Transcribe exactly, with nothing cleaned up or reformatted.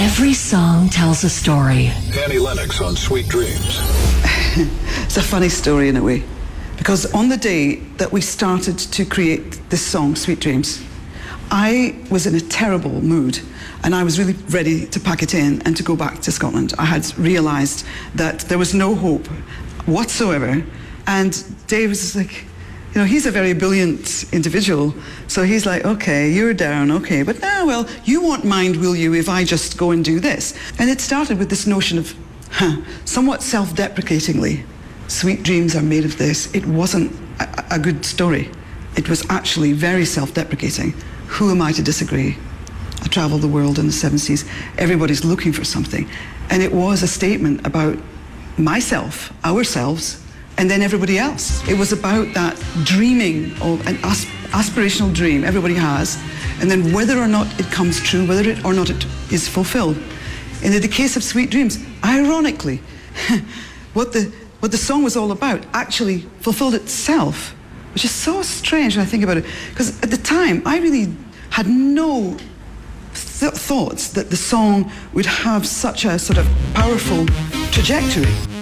Every song tells a story. Annie Lennox on Sweet Dreams. It's a funny story in a way, because on the day that we started to create this song, Sweet Dreams, I was in a terrible mood and I was really ready to pack it in and to go back to Scotland. I had realised that there was no hope whatsoever, and Dave was like, you know, he's a very brilliant individual, so he's like, okay, you're down, okay, but now, well, you won't mind, will you, if I just go and do this? And it started with this notion of, huh, somewhat self-deprecatingly, sweet dreams are made of this. It wasn't a, a good story. It was actually very self-deprecating. Who am I to disagree? I travelled the world in the seven seas. Everybody's looking for something. And it was a statement about myself, ourselves, and then everybody else. It was about that dreaming of an asp- aspirational dream everybody has, and then whether or not it comes true, whether it or not it is fulfilled. And in the case of Sweet Dreams, ironically, what the what the song was all about actually fulfilled itself, which is so strange when I think about it, because at the time I really had no th- thoughts that the song would have such a sort of powerful trajectory.